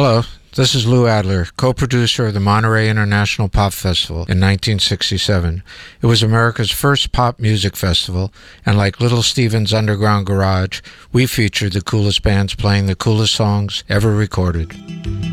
Hello, this is Lou Adler, co-producer of the Monterey International Pop Festival in 1967. It was America's first pop music festival, and like Little Steven's Underground Garage, we featured the coolest bands playing the coolest songs ever recorded.